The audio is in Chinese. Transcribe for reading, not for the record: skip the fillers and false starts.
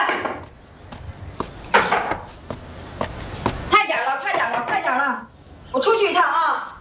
快点了，快点了，快点了！我出去一趟啊。